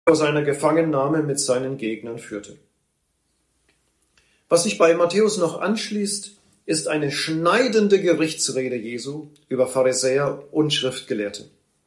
vor seiner Gefangennahme mit seinen Gegnern führte. Was sich bei Matthäus noch anschließt, ist eine schneidende Gerichtsrede Jesu über Pharisäer und Schriftgelehrte.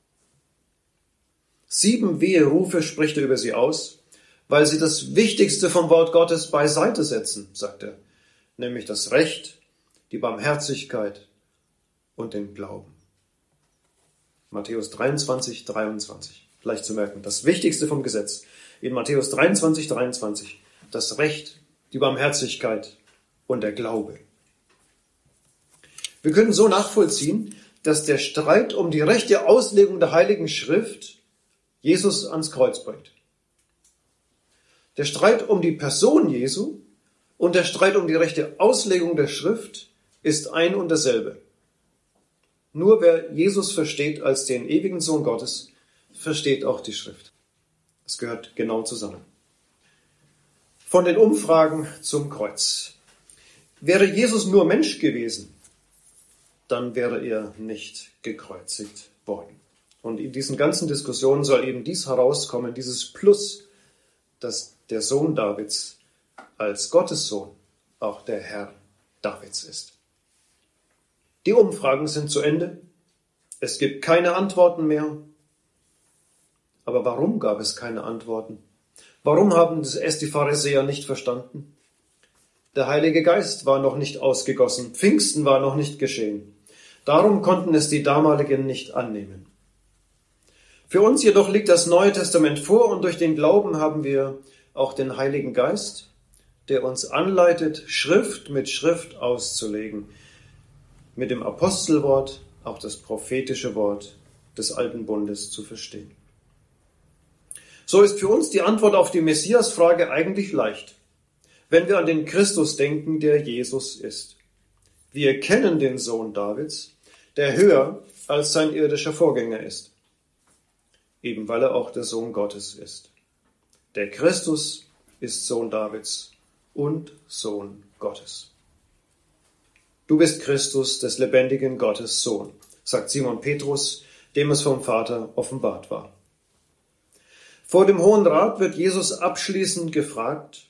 7 Weherufe spricht er über sie aus, weil sie das Wichtigste vom Wort Gottes beiseite setzen, sagt er, nämlich das Recht, die Barmherzigkeit und den Glauben. Matthäus 23, 23, leicht zu merken, das Wichtigste vom Gesetz. In Matthäus 23, 23, das Recht, die Barmherzigkeit und der Glaube. Wir können so nachvollziehen, dass der Streit um die rechte Auslegung der Heiligen Schrift Jesus ans Kreuz bringt. Der Streit um die Person Jesu und der Streit um die rechte Auslegung der Schrift ist ein und dasselbe. Nur wer Jesus versteht als den ewigen Sohn Gottes, versteht auch die Schrift. Es gehört genau zusammen. Von den Umfragen zum Kreuz. Wäre Jesus nur Mensch gewesen, dann wäre er nicht gekreuzigt worden. Und in diesen ganzen Diskussionen soll eben dies herauskommen, dieses Plus, dass der Sohn Davids als Gottes Sohn auch der Herr Davids ist. Die Umfragen sind zu Ende. Es gibt keine Antworten mehr. Aber warum gab es keine Antworten? Warum haben es die Pharisäer nicht verstanden? Der Heilige Geist war noch nicht ausgegossen. Pfingsten war noch nicht geschehen. Darum konnten es die damaligen nicht annehmen. Für uns jedoch liegt das Neue Testament vor und durch den Glauben haben wir auch den Heiligen Geist, der uns anleitet, Schrift mit Schrift auszulegen, mit dem Apostelwort auch das prophetische Wort des Alten Bundes zu verstehen. So ist für uns die Antwort auf die Messias-Frage eigentlich leicht, wenn wir an den Christus denken, der Jesus ist. Wir kennen den Sohn Davids, der höher als sein irdischer Vorgänger ist, eben weil er auch der Sohn Gottes ist. Der Christus ist Sohn Davids und Sohn Gottes. Du bist Christus, des lebendigen Gottes Sohn, sagt Simon Petrus, dem es vom Vater offenbart war. Vor dem Hohen Rat wird Jesus abschließend gefragt.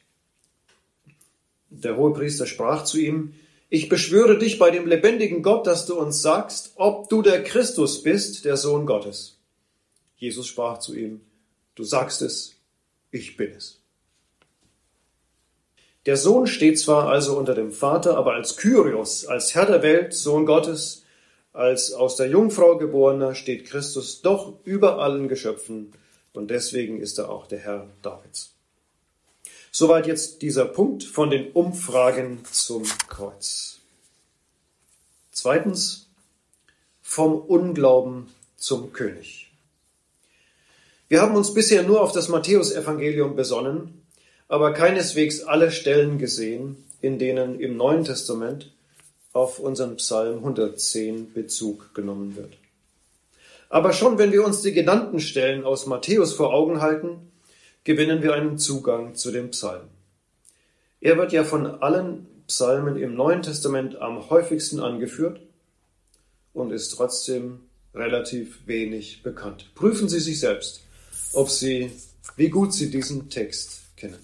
Der Hohepriester sprach zu ihm: Ich beschwöre dich bei dem lebendigen Gott, dass du uns sagst, ob du der Christus bist, der Sohn Gottes. Jesus sprach zu ihm: Du sagst es, ich bin es. Der Sohn steht zwar also unter dem Vater, aber als Kyrios, als Herr der Welt, Sohn Gottes, als aus der Jungfrau geborener, steht Christus doch über allen Geschöpfen und deswegen ist er auch der Herr Davids. Soweit jetzt dieser Punkt von den Umfragen zum Kreuz. Zweitens, vom Unglauben zum König. Wir haben uns bisher nur auf das Matthäusevangelium besonnen, aber keineswegs alle Stellen gesehen, in denen im Neuen Testament auf unseren Psalm 110 Bezug genommen wird. Aber schon wenn wir uns die genannten Stellen aus Matthäus vor Augen halten, gewinnen wir einen Zugang zu dem Psalm. Er wird ja von allen Psalmen im Neuen Testament am häufigsten angeführt und ist trotzdem relativ wenig bekannt. Prüfen Sie sich selbst, wie gut Sie diesen Text kennen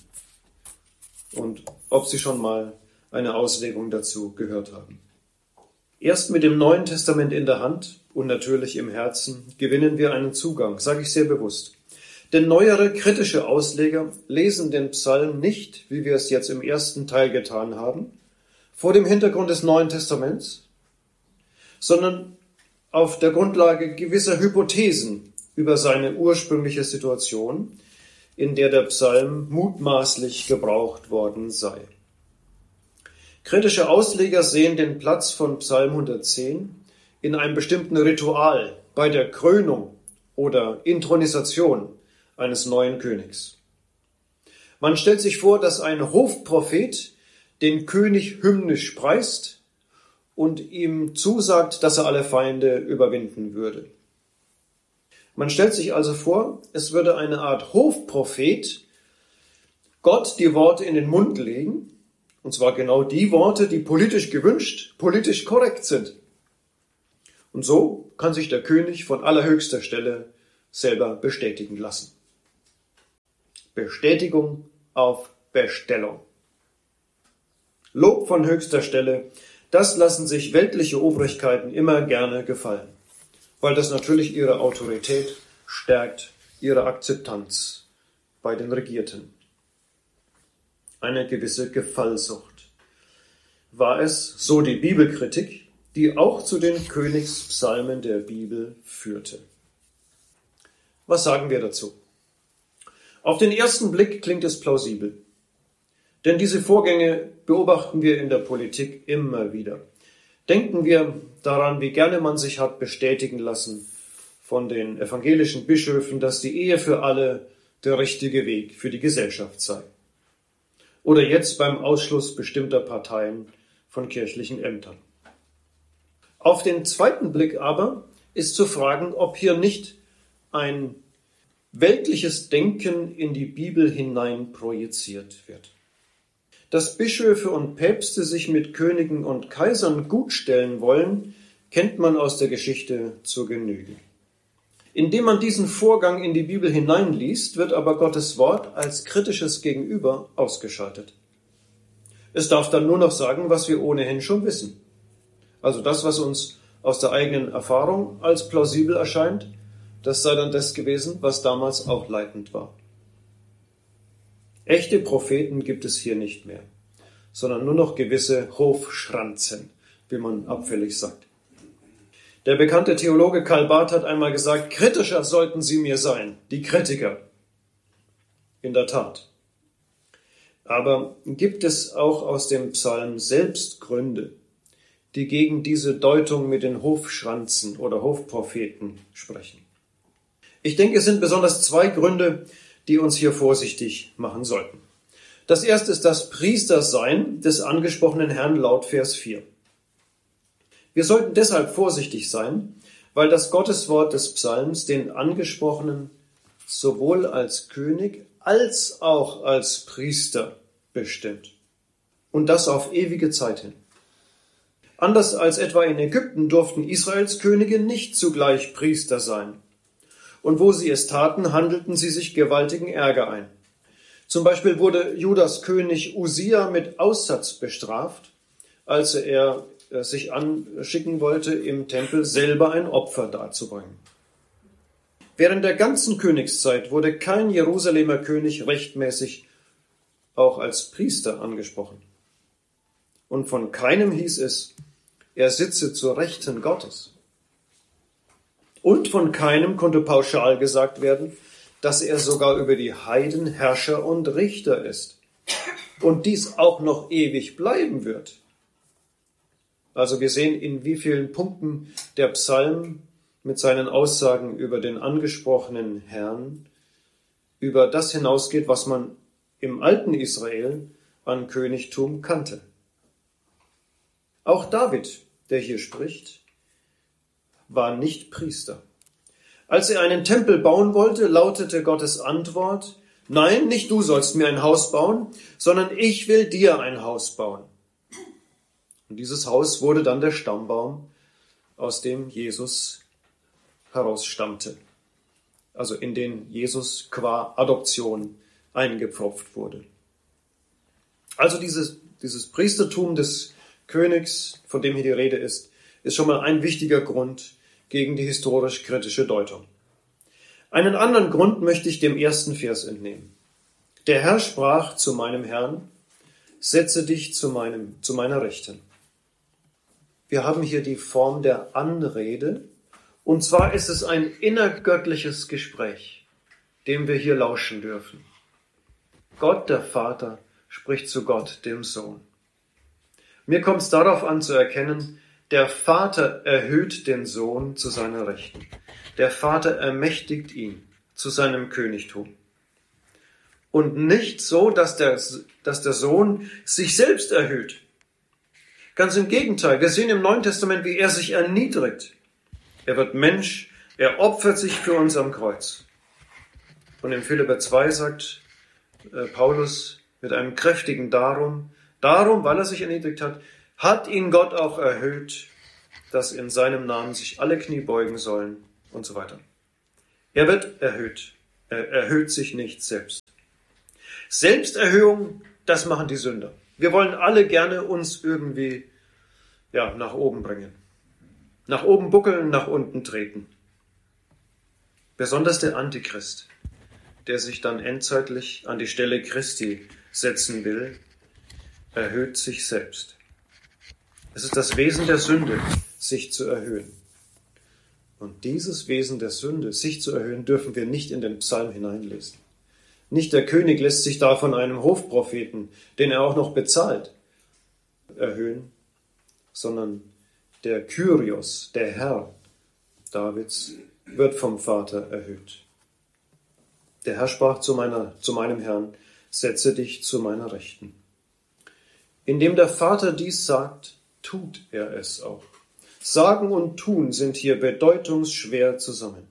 und ob Sie schon mal eine Auslegung dazu gehört haben. Erst mit dem Neuen Testament in der Hand und natürlich im Herzen gewinnen wir einen Zugang, sage ich sehr bewusst. Denn neuere kritische Ausleger lesen den Psalm nicht, wie wir es jetzt im ersten Teil getan haben, vor dem Hintergrund des Neuen Testaments, sondern auf der Grundlage gewisser Hypothesen über seine ursprüngliche Situation, in der der Psalm mutmaßlich gebraucht worden sei. Kritische Ausleger sehen den Platz von Psalm 110 in einem bestimmten Ritual bei der Krönung oder Inthronisation eines neuen Königs. Man stellt sich vor, dass ein Hofprophet den König hymnisch preist und ihm zusagt, dass er alle Feinde überwinden würde. Man stellt sich also vor, es würde eine Art Hofprophet Gott die Worte in den Mund legen, und zwar genau die Worte, die politisch gewünscht, politisch korrekt sind. Und so kann sich der König von allerhöchster Stelle selber bestätigen lassen. Bestätigung auf Bestellung. Lob von höchster Stelle, das lassen sich weltliche Obrigkeiten immer gerne gefallen, weil das natürlich ihre Autorität stärkt, ihre Akzeptanz bei den Regierten. Eine gewisse Gefallsucht war es, so die Bibelkritik, die auch zu den Königspsalmen der Bibel führte. Was sagen wir dazu? Auf den ersten Blick klingt es plausibel, denn diese Vorgänge beobachten wir in der Politik immer wieder. Denken wir daran, wie gerne man sich hat bestätigen lassen von den evangelischen Bischöfen, dass die Ehe für alle der richtige Weg für die Gesellschaft sei. Oder jetzt beim Ausschluss bestimmter Parteien von kirchlichen Ämtern. Auf den zweiten Blick aber ist zu fragen, ob hier nicht ein weltliches Denken in die Bibel hinein projiziert wird. Dass Bischöfe und Päpste sich mit Königen und Kaisern gutstellen wollen, kennt man aus der Geschichte zur Genüge. Indem man diesen Vorgang in die Bibel hineinliest, wird aber Gottes Wort als kritisches Gegenüber ausgeschaltet. Es darf dann nur noch sagen, was wir ohnehin schon wissen. Also das, was uns aus der eigenen Erfahrung als plausibel erscheint, das sei dann das gewesen, was damals auch leitend war. Echte Propheten gibt es hier nicht mehr, sondern nur noch gewisse Hofschranzen, wie man abfällig sagt. Der bekannte Theologe Karl Barth hat einmal gesagt, kritischer sollten sie mir sein, die Kritiker. In der Tat. Aber gibt es auch aus dem Psalm selbst Gründe, die gegen diese Deutung mit den Hofschranzen oder Hofpropheten sprechen? Ich denke, es sind besonders zwei Gründe, die uns hier vorsichtig machen sollten. Das erste ist das Priestersein des angesprochenen Herrn laut Vers 4. Wir sollten deshalb vorsichtig sein, weil das Gotteswort des Psalms den Angesprochenen sowohl als König als auch als Priester bestimmt. Und das auf ewige Zeit hin. Anders als etwa in Ägypten durften Israels Könige nicht zugleich Priester sein. Und wo sie es taten, handelten sie sich gewaltigen Ärger ein. Zum Beispiel wurde Judas König Usia mit Aussatz bestraft, als er sich anschicken wollte, im Tempel selber ein Opfer darzubringen. Während der ganzen Königszeit wurde kein Jerusalemer König rechtmäßig auch als Priester angesprochen. Und von keinem hieß es, er sitze zur Rechten Gottes. Und von keinem konnte pauschal gesagt werden, dass er sogar über die Heiden Herrscher und Richter ist. Und dies auch noch ewig bleiben wird. Also wir sehen, in wie vielen Punkten der Psalm mit seinen Aussagen über den angesprochenen Herrn über das hinausgeht, was man im alten Israel an Königtum kannte. Auch David, der hier spricht, war nicht Priester. Als er einen Tempel bauen wollte, lautete Gottes Antwort, nein, nicht du sollst mir ein Haus bauen, sondern ich will dir ein Haus bauen. Und dieses Haus wurde dann der Stammbaum, aus dem Jesus herausstammte. Also in den Jesus qua Adoption eingepfropft wurde. Also dieses Priestertum des Königs, von dem hier die Rede ist schon mal ein wichtiger Grund gegen die historisch-kritische Deutung. Einen anderen Grund möchte ich dem ersten Vers entnehmen. Der Herr sprach zu meinem Herrn, setze dich zu meiner Rechten. Wir haben hier die Form der Anrede, und zwar ist es ein innergöttliches Gespräch, dem wir hier lauschen dürfen. Gott, der Vater, spricht zu Gott, dem Sohn. Mir kommt es darauf an zu erkennen, der Vater erhöht den Sohn zu seiner Rechten. Der Vater ermächtigt ihn zu seinem Königtum. Und nicht so, dass der Sohn sich selbst erhöht. Ganz im Gegenteil, wir sehen im Neuen Testament, wie er sich erniedrigt. Er wird Mensch, er opfert sich für uns am Kreuz. Und in Philipper 2 sagt Paulus mit einem kräftigen Darum, weil er sich erniedrigt hat ihn Gott auch erhöht, dass in seinem Namen sich alle Knie beugen sollen und so weiter. Er wird erhöht. Er erhöht sich nicht selbst. Selbsterhöhung, das machen die Sünder. Wir wollen alle gerne uns irgendwie nach oben bringen. Nach oben buckeln, nach unten treten. Besonders der Antichrist, der sich dann endzeitlich an die Stelle Christi setzen will, erhöht sich selbst. Es ist das Wesen der Sünde, sich zu erhöhen. Und dieses Wesen der Sünde, sich zu erhöhen, dürfen wir nicht in den Psalm hineinlesen. Nicht der König lässt sich da von einem Hofpropheten, den er auch noch bezahlt, erhöhen, sondern der Kyrios, der Herr Davids, wird vom Vater erhöht. Der Herr sprach zu meinem Herrn, setze dich zu meiner Rechten. Indem der Vater dies sagt, tut er es auch. Sagen und tun sind hier bedeutungsschwer zusammen.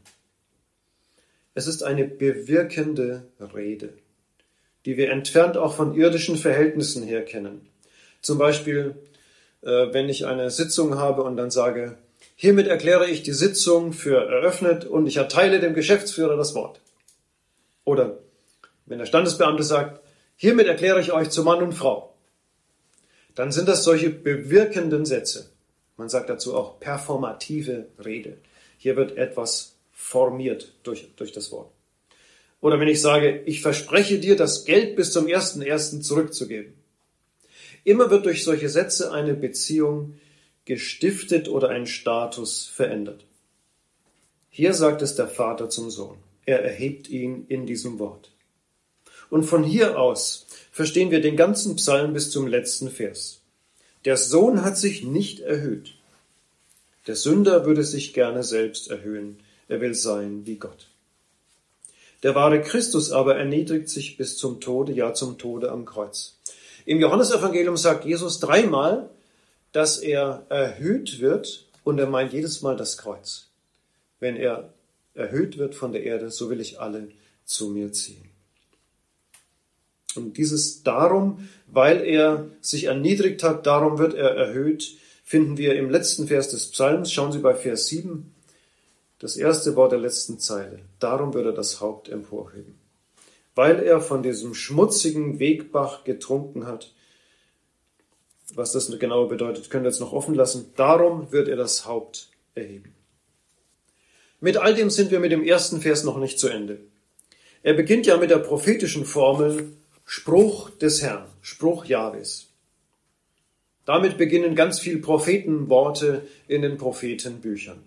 Es ist eine bewirkende Rede, die wir entfernt auch von irdischen Verhältnissen her kennen. Zum Beispiel, wenn ich eine Sitzung habe und dann sage, hiermit erkläre ich die Sitzung für eröffnet und ich erteile dem Geschäftsführer das Wort. Oder wenn der Standesbeamte sagt, hiermit erkläre ich euch zu Mann und Frau. Dann sind das solche bewirkenden Sätze. Man sagt dazu auch performative Rede. Hier wird etwas formiert durch das Wort. Oder wenn ich sage, ich verspreche dir, das Geld bis zum 1.1. zurückzugeben. Immer wird durch solche Sätze eine Beziehung gestiftet oder ein Status verändert. Hier sagt es der Vater zum Sohn. Er erhebt ihn in diesem Wort. Und von hier aus verstehen wir den ganzen Psalm bis zum letzten Vers. Der Sohn hat sich nicht erhöht. Der Sünder würde sich gerne selbst erhöhen. Er will sein wie Gott. Der wahre Christus aber erniedrigt sich bis zum Tode, ja zum Tode am Kreuz. Im Johannesevangelium sagt Jesus 3-mal, dass er erhöht wird und er meint jedes Mal das Kreuz. Wenn er erhöht wird von der Erde, so will ich alle zu mir ziehen. Und dieses darum, weil er sich erniedrigt hat, darum wird er erhöht, finden wir im letzten Vers des Psalms. Schauen Sie bei Vers 7, das erste Wort der letzten Zeile. Darum wird er das Haupt emporheben. Weil er von diesem schmutzigen Wegbach getrunken hat. Was das genau bedeutet, können wir jetzt noch offen lassen. Darum wird er das Haupt erheben. Mit all dem sind wir mit dem ersten Vers noch nicht zu Ende. Er beginnt ja mit der prophetischen Formel Spruch des Herrn, Spruch Jahwes. Damit beginnen ganz viel Prophetenworte in den Prophetenbüchern.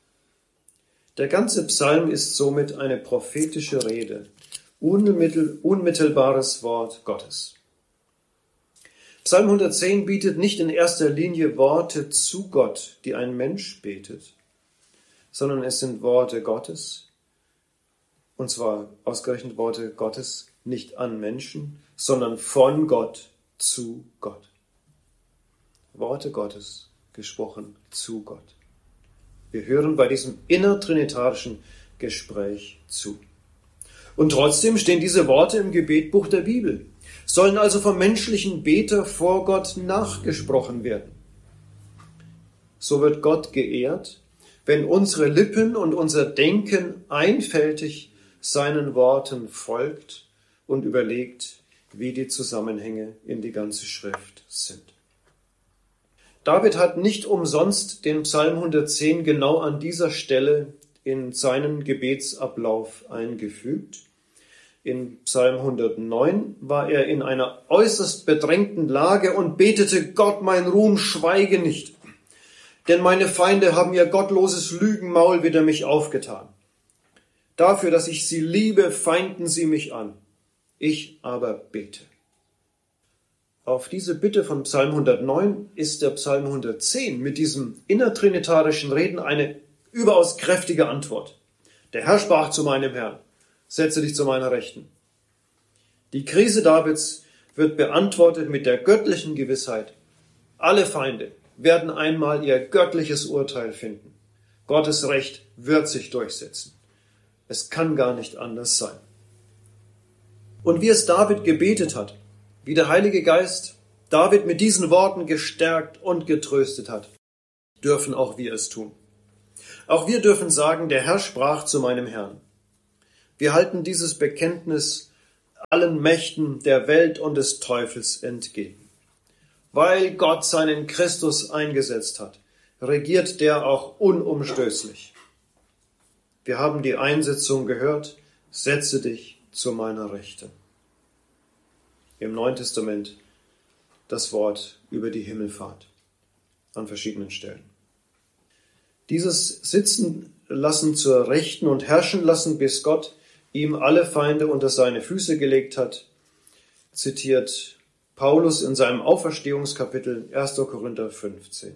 Der ganze Psalm ist somit eine prophetische Rede, unmittelbares Wort Gottes. Psalm 110 bietet nicht in erster Linie Worte zu Gott, die ein Mensch betet, sondern es sind Worte Gottes, und zwar ausgerechnet Worte Gottes nicht an Menschen, sondern von Gott zu Gott. Worte Gottes gesprochen zu Gott. Wir hören bei diesem innertrinitarischen Gespräch zu. Und trotzdem stehen diese Worte im Gebetbuch der Bibel, sollen also vom menschlichen Beter vor Gott nachgesprochen werden. So wird Gott geehrt, wenn unsere Lippen und unser Denken einfältig seinen Worten folgt und überlegt, wie die Zusammenhänge in die ganze Schrift sind. David hat nicht umsonst den Psalm 110 genau an dieser Stelle in seinen Gebetsablauf eingefügt. In Psalm 109 war er in einer äußerst bedrängten Lage und betete, Gott, mein Ruhm, schweige nicht, denn meine Feinde haben ihr gottloses Lügenmaul wider mich aufgetan. Dafür, dass ich sie liebe, feinden sie mich an. Ich aber bete. Auf diese Bitte von Psalm 109 ist der Psalm 110 mit diesem innertrinitarischen Reden eine überaus kräftige Antwort. Der Herr sprach zu meinem Herrn, setze dich zu meiner Rechten. Die Krise Davids wird beantwortet mit der göttlichen Gewissheit. Alle Feinde werden einmal ihr göttliches Urteil finden. Gottes Recht wird sich durchsetzen. Es kann gar nicht anders sein. Und wie es David gebetet hat, wie der Heilige Geist David mit diesen Worten gestärkt und getröstet hat, dürfen auch wir es tun. Auch wir dürfen sagen, der Herr sprach zu meinem Herrn. Wir halten dieses Bekenntnis allen Mächten der Welt und des Teufels entgegen. Weil Gott seinen Christus eingesetzt hat, regiert der auch unumstößlich. Wir haben die Einsetzung gehört, setze dich zu meiner Rechten. Im Neuen Testament das Wort über die Himmelfahrt an verschiedenen Stellen. Dieses Sitzen lassen zur Rechten und herrschen lassen, bis Gott ihm alle Feinde unter seine Füße gelegt hat, zitiert Paulus in seinem Auferstehungskapitel 1. Korinther 15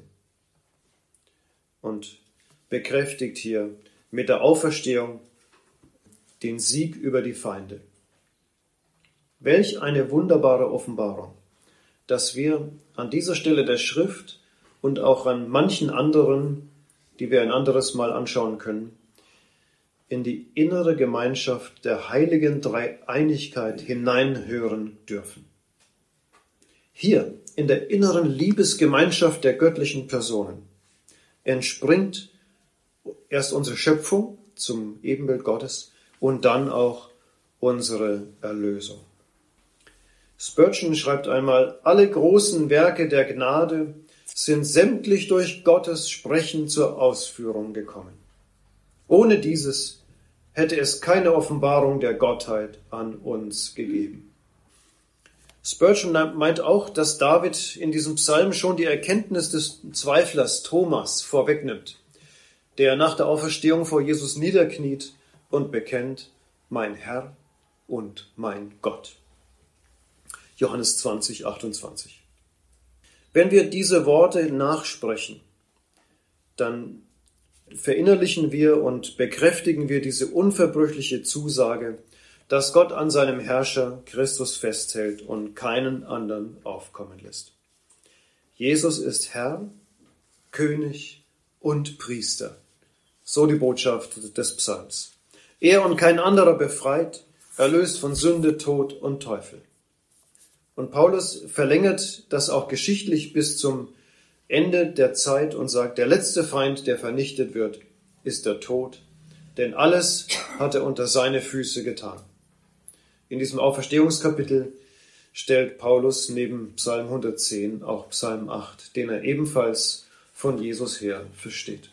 und bekräftigt hier mit der Auferstehung den Sieg über die Feinde. Welch eine wunderbare Offenbarung, dass wir an dieser Stelle der Schrift und auch an manchen anderen, die wir ein anderes Mal anschauen können, in die innere Gemeinschaft der heiligen Dreieinigkeit hineinhören dürfen. Hier, in der inneren Liebesgemeinschaft der göttlichen Personen, entspringt erst unsere Schöpfung zum Ebenbild Gottes und dann auch unsere Erlösung. Spurgeon schreibt einmal, alle großen Werke der Gnade sind sämtlich durch Gottes Sprechen zur Ausführung gekommen. Ohne dieses hätte es keine Offenbarung der Gottheit an uns gegeben. Spurgeon meint auch, dass David in diesem Psalm schon die Erkenntnis des Zweiflers Thomas vorwegnimmt, der nach der Auferstehung vor Jesus niederkniet und bekennt, mein Herr und mein Gott. Johannes 20, 28. Wenn wir diese Worte nachsprechen, dann verinnerlichen wir und bekräftigen wir diese unverbrüchliche Zusage, dass Gott an seinem Herrscher Christus festhält und keinen anderen aufkommen lässt. Jesus ist Herr, König und Priester. So die Botschaft des Psalms. Er und kein anderer befreit, erlöst von Sünde, Tod und Teufel. Und Paulus verlängert das auch geschichtlich bis zum Ende der Zeit und sagt, der letzte Feind, der vernichtet wird, ist der Tod, denn alles hat er unter seine Füße getan. In diesem Auferstehungskapitel stellt Paulus neben Psalm 110 auch Psalm 8, den er ebenfalls von Jesus her versteht.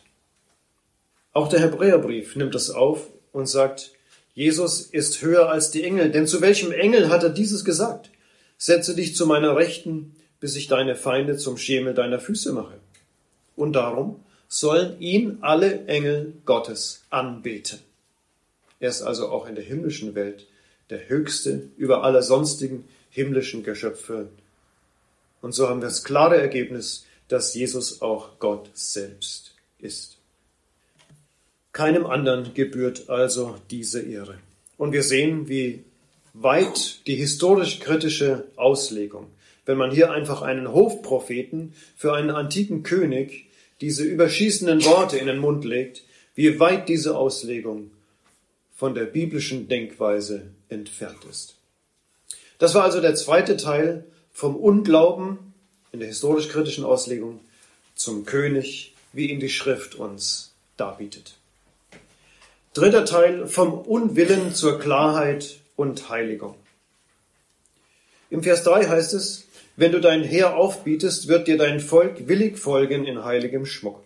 Auch der Hebräerbrief nimmt das auf und sagt, Jesus ist höher als die Engel, denn zu welchem Engel hat er dieses gesagt? Setze dich zu meiner Rechten, bis ich deine Feinde zum Schemel deiner Füße mache. Und darum sollen ihn alle Engel Gottes anbeten. Er ist also auch in der himmlischen Welt der Höchste über alle sonstigen himmlischen Geschöpfe. Und so haben wir das klare Ergebnis, dass Jesus auch Gott selbst ist. Keinem anderen gebührt also diese Ehre. Und wir sehen, wie weit die historisch-kritische Auslegung, wenn man hier einfach einen Hofpropheten für einen antiken König diese überschießenden Worte in den Mund legt, wie weit diese Auslegung von der biblischen Denkweise entfernt ist. Das war also der zweite Teil vom Unglauben in der historisch-kritischen Auslegung zum König, wie ihn die Schrift uns darbietet. Dritter Teil vom Unwillen zur Klarheit und Heiligung. Im Vers 3 heißt es, wenn du dein Heer aufbietest, wird dir dein Volk willig folgen in heiligem Schmuck.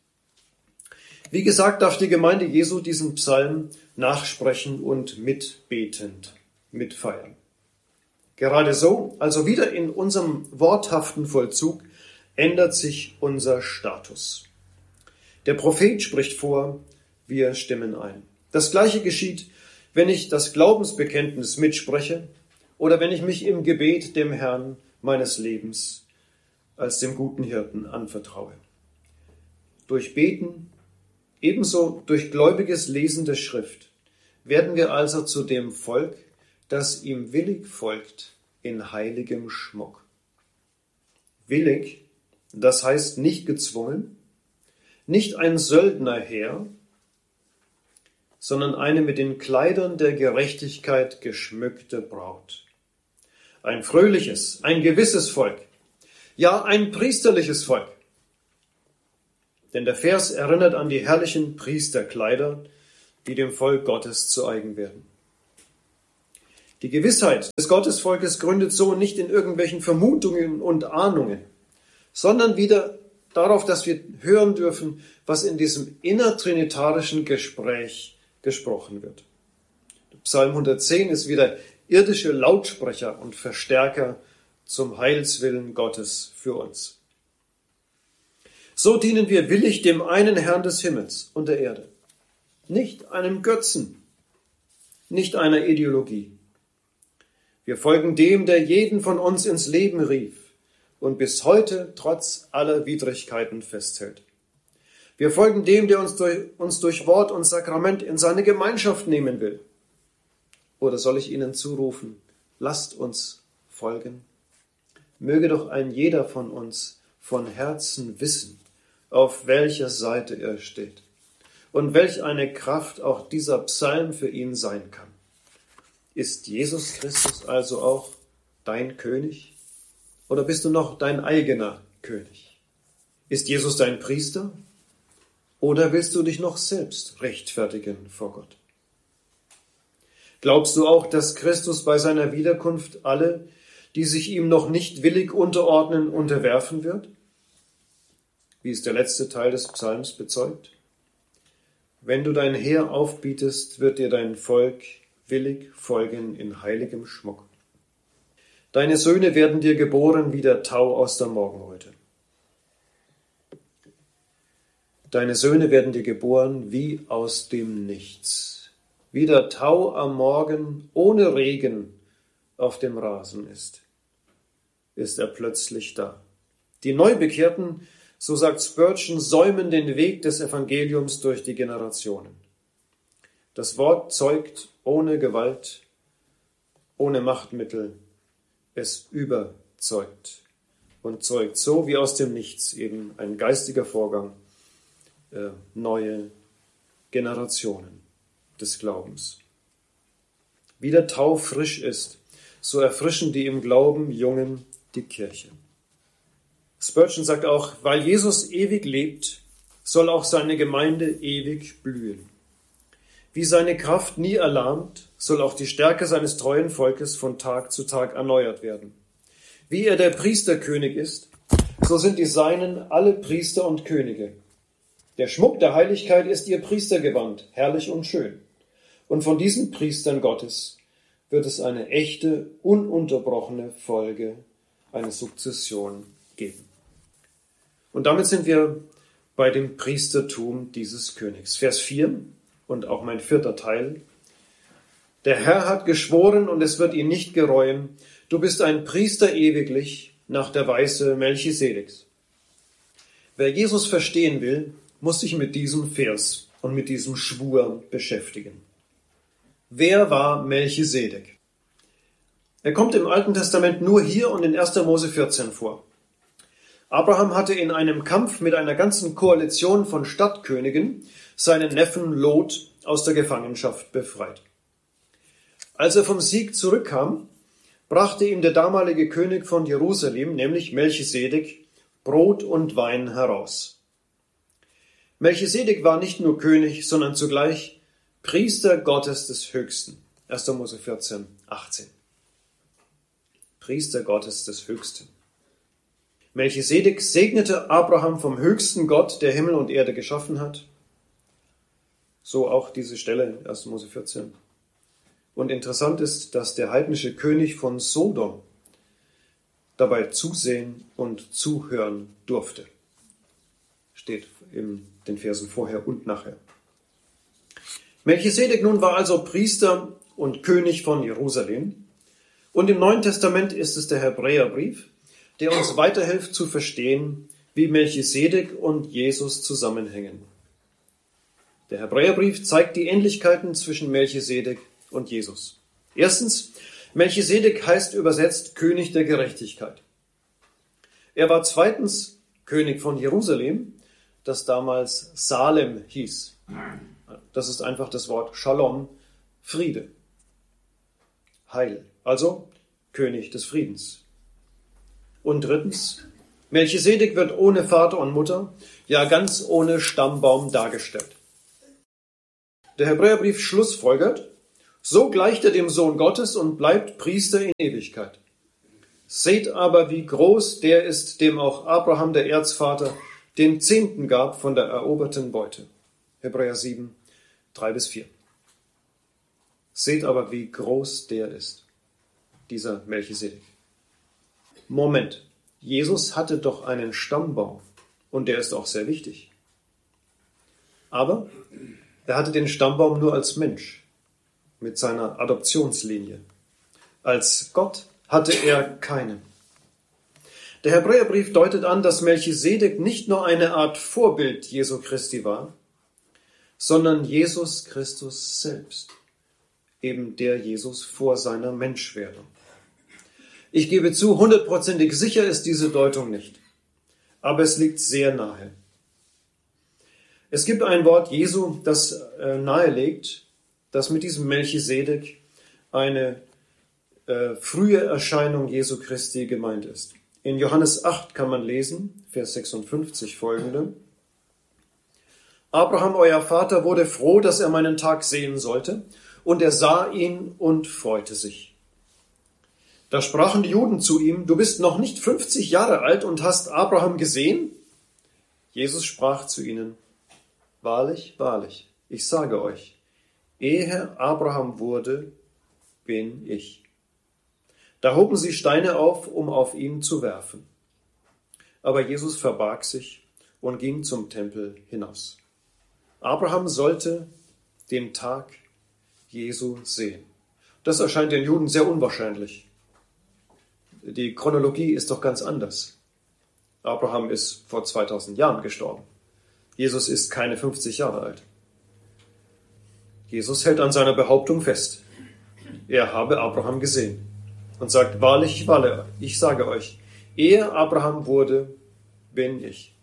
Wie gesagt, darf die Gemeinde Jesu diesen Psalm nachsprechen und mitbetend mitfeiern. Gerade so, also wieder in unserem worthaften Vollzug, ändert sich unser Status. Der Prophet spricht vor, wir stimmen ein. Das Gleiche geschieht, wenn ich das Glaubensbekenntnis mitspreche oder wenn ich mich im Gebet dem Herrn meines Lebens als dem guten Hirten anvertraue. Durch Beten, ebenso durch gläubiges Lesen der Schrift, werden wir also zu dem Volk, das ihm willig folgt in heiligem Schmuck. Willig, das heißt nicht gezwungen, nicht ein Söldnerheer, sondern eine mit den Kleidern der Gerechtigkeit geschmückte Braut. Ein fröhliches, ein gewisses Volk, ja ein priesterliches Volk. Denn der Vers erinnert an die herrlichen Priesterkleider, die dem Volk Gottes zu eigen werden. Die Gewissheit des Gottesvolkes gründet so nicht in irgendwelchen Vermutungen und Ahnungen, sondern wieder darauf, dass wir hören dürfen, was in diesem innertrinitarischen Gespräch gesprochen wird. Psalm 110 ist wieder irdische Lautsprecher und Verstärker zum Heilswillen Gottes für uns. So dienen wir willig dem einen Herrn des Himmels und der Erde, nicht einem Götzen, nicht einer Ideologie. Wir folgen dem, der jeden von uns ins Leben rief und bis heute trotz aller Widrigkeiten festhält. Wir folgen dem, der uns durch Wort und Sakrament in seine Gemeinschaft nehmen will. Oder soll ich Ihnen zurufen, lasst uns folgen? Möge doch ein jeder von uns von Herzen wissen, auf welcher Seite er steht und welch eine Kraft auch dieser Psalm für ihn sein kann. Ist Jesus Christus also auch dein König? Oder bist du noch dein eigener König? Ist Jesus dein Priester? Oder willst du dich noch selbst rechtfertigen vor Gott? Glaubst du auch, dass Christus bei seiner Wiederkunft alle, die sich ihm noch nicht willig unterordnen, unterwerfen wird? Wie es der letzte Teil des Psalms bezeugt? Wenn du dein Heer aufbietest, wird dir dein Volk willig folgen in heiligem Schmuck. Deine Söhne werden dir geboren wie der Tau aus der Morgenröte. Deine Söhne werden dir geboren wie aus dem Nichts. Wie der Tau am Morgen ohne Regen auf dem Rasen ist er plötzlich da. Die Neubekehrten, so sagt Spurgeon, säumen den Weg des Evangeliums durch die Generationen. Das Wort zeugt ohne Gewalt, ohne Machtmittel, es überzeugt und zeugt so wie aus dem Nichts eben ein geistiger Vorgang, neue Generationen des Glaubens. Wie der Tau frisch ist, so erfrischen die im Glauben Jungen die Kirche. Spurgeon sagt auch, weil Jesus ewig lebt, soll auch seine Gemeinde ewig blühen. Wie seine Kraft nie erlahmt, soll auch die Stärke seines treuen Volkes von Tag zu Tag erneuert werden. Wie er der Priesterkönig ist, so sind die Seinen alle Priester und Könige. Der Schmuck der Heiligkeit ist ihr Priestergewand, herrlich und schön. Und von diesen Priestern Gottes wird es eine echte, ununterbrochene Folge, eine Sukzession geben. Und damit sind wir bei dem Priestertum dieses Königs. Vers 4 und auch mein 4. Teil. Der Herr hat geschworen und es wird ihn nicht gereuen. Du bist ein Priester ewiglich nach der Weise Melchisedeks. Wer Jesus verstehen will, muss sich mit diesem Vers und mit diesem Schwur beschäftigen. Wer war Melchisedek? Er kommt im Alten Testament nur hier und in 1. Mose 14 vor. Abraham hatte in einem Kampf mit einer ganzen Koalition von Stadtkönigen seinen Neffen Lot aus der Gefangenschaft befreit. Als er vom Sieg zurückkam, brachte ihm der damalige König von Jerusalem, nämlich Melchisedek, Brot und Wein heraus. Melchisedek war nicht nur König, sondern zugleich Priester Gottes des Höchsten. 1. Mose 14, 18. Priester Gottes des Höchsten. Melchisedek segnete Abraham vom höchsten Gott, der Himmel und Erde geschaffen hat. So auch diese Stelle in 1. Mose 14. Und interessant ist, dass der heidnische König von Sodom dabei zusehen und zuhören durfte. Steht in den Versen vorher und nachher. Melchisedek nun war also Priester und König von Jerusalem. Und im Neuen Testament ist es der Hebräerbrief, der uns weiterhilft zu verstehen, wie Melchisedek und Jesus zusammenhängen. Der Hebräerbrief zeigt die Ähnlichkeiten zwischen Melchisedek und Jesus. Erstens, Melchisedek heißt übersetzt König der Gerechtigkeit. Er war zweitens König von Jerusalem, das damals Salem hieß. Das ist einfach das Wort Shalom, Friede, Heil, also König des Friedens. Und drittens, Melchisedek wird ohne Vater und Mutter, ja ganz ohne Stammbaum dargestellt. Der Hebräerbrief schlussfolgert, So gleicht er dem Sohn Gottes und bleibt Priester in Ewigkeit. Seht aber, wie groß der ist, dem auch Abraham, der Erzvater, den Zehnten gab von der eroberten Beute. Hebräer 7, 3-4. Seht aber, wie groß der ist, dieser Melchisedek. Moment, Jesus hatte doch einen Stammbaum und der ist auch sehr wichtig. Aber er hatte den Stammbaum nur als Mensch mit seiner Adoptionslinie. Als Gott hatte er keinen. Der Hebräerbrief deutet an, dass Melchisedek nicht nur eine Art Vorbild Jesu Christi war, sondern Jesus Christus selbst, eben der Jesus vor seiner Menschwerdung. Ich gebe zu, 100%ig sicher ist diese Deutung nicht, aber es liegt sehr nahe. Es gibt ein Wort Jesu, das nahelegt, dass mit diesem Melchisedek eine frühe Erscheinung Jesu Christi gemeint ist. In Johannes 8 kann man lesen, Vers 56 folgende. Abraham, euer Vater, wurde froh, dass er meinen Tag sehen sollte, und er sah ihn und freute sich. Da sprachen die Juden zu ihm, du bist noch nicht 50 Jahre alt und hast Abraham gesehen? Jesus sprach zu ihnen, wahrlich, wahrlich, ich sage euch, ehe Abraham wurde, bin ich. Da hoben sie Steine auf, um auf ihn zu werfen. Aber Jesus verbarg sich und ging zum Tempel hinaus. Abraham sollte den Tag Jesu sehen. Das erscheint den Juden sehr unwahrscheinlich. Die Chronologie ist doch ganz anders. Abraham ist vor 2000 Jahren gestorben. Jesus ist keine 50 Jahre alt. Jesus hält an seiner Behauptung fest. Er habe Abraham gesehen. Und sagt, wahrlich, wahrlich, ich sage euch, ehe Abraham wurde, bin ich.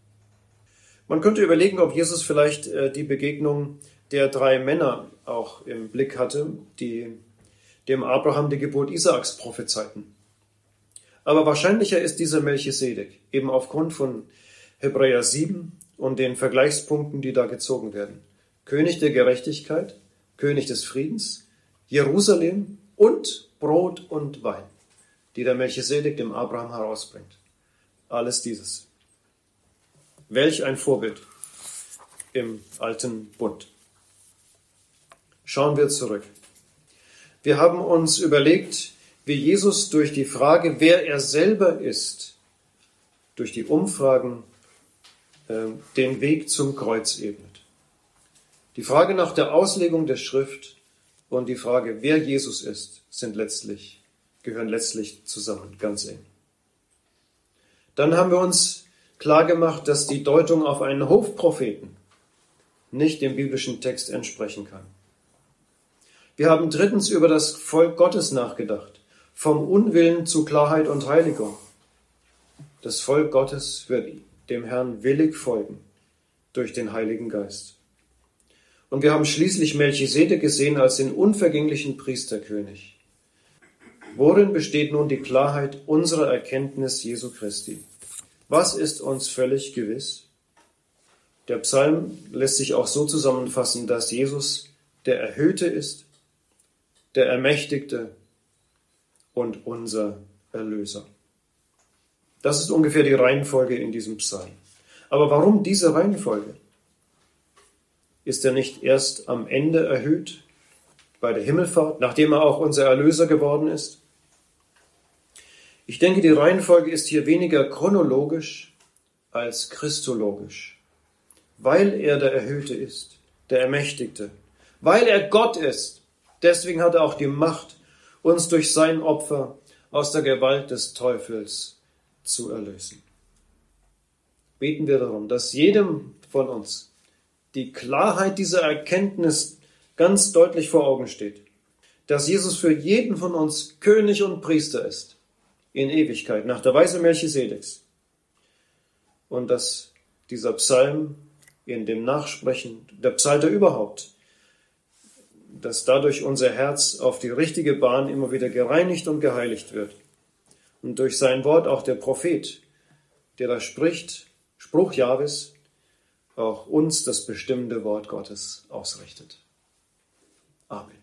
Man könnte überlegen, ob Jesus vielleicht die Begegnung der 3 Männer auch im Blick hatte, die dem Abraham die Geburt Isaaks prophezeiten. Aber wahrscheinlicher ist dieser Melchisedek, eben aufgrund von Hebräer 7 und den Vergleichspunkten, die da gezogen werden. König der Gerechtigkeit, König des Friedens, Jerusalem und Brot und Wein, die der Melchisedek dem Abraham herausbringt. Alles dieses. Welch ein Vorbild im alten Bund. Schauen wir zurück. Wir haben uns überlegt, wie Jesus durch die Frage, wer er selber ist, durch die Umfragen den Weg zum Kreuz ebnet. Die Frage nach der Auslegung der Schrift und die Frage, wer Jesus ist, gehören letztlich zusammen, ganz eng. Dann haben wir uns klargemacht, dass die Deutung auf einen Hofpropheten nicht dem biblischen Text entsprechen kann. Wir haben drittens über das Volk Gottes nachgedacht, vom Unwillen zu Klarheit und Heiligung. Das Volk Gottes wird dem Herrn willig folgen durch den Heiligen Geist. Und wir haben schließlich Melchisedek gesehen als den unvergänglichen Priesterkönig. Worin besteht nun die Klarheit unserer Erkenntnis Jesu Christi? Was ist uns völlig gewiss? Der Psalm lässt sich auch so zusammenfassen, dass Jesus der Erhöhte ist, der Ermächtigte und unser Erlöser. Das ist ungefähr die Reihenfolge in diesem Psalm. Aber warum diese Reihenfolge? Ist er nicht erst am Ende erhöht, bei der Himmelfahrt, nachdem er auch unser Erlöser geworden ist? Ich denke, die Reihenfolge ist hier weniger chronologisch als christologisch. Weil er der Erhöhte ist, der Ermächtigte, weil er Gott ist, deswegen hat er auch die Macht, uns durch sein Opfer aus der Gewalt des Teufels zu erlösen. Beten wir darum, dass jedem von uns die Klarheit dieser Erkenntnis ganz deutlich vor Augen steht, dass Jesus für jeden von uns König und Priester ist, in Ewigkeit, nach der Weise Melchisedeks. Und dass dieser Psalm in dem Nachsprechen, der Psalter überhaupt, dass dadurch unser Herz auf die richtige Bahn immer wieder gereinigt und geheiligt wird. Und durch sein Wort auch der Prophet, der da spricht, Spruch Jahwes, auch uns das bestimmende Wort Gottes ausrichtet. Amen.